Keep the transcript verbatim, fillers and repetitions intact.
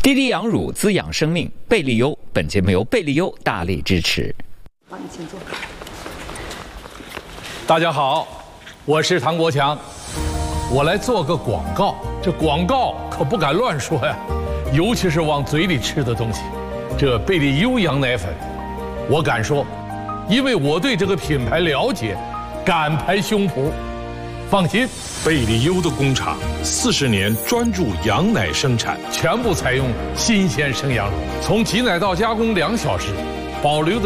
滴滴羊乳滋养生命，贝利优。本节目由贝利优大力支持。 帮你请坐。 大家好，我是唐国强，我来做个广告。这广告可不敢乱说呀，尤其是往嘴里吃的东西。这贝利优羊奶粉，我敢说，因为我对这个品牌了解，敢拍胸脯。放心， 贝利优的工厂四十年专注羊奶生产， 全部采用新鲜生羊乳，从挤奶到加工两小时，保留的